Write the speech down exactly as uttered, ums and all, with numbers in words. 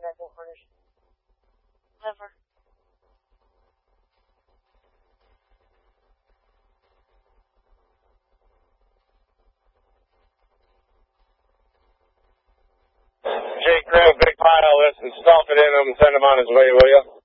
goddamn furnish. Never. Jake, grab a big pile of this and stuff it in him and send him on his way, will you?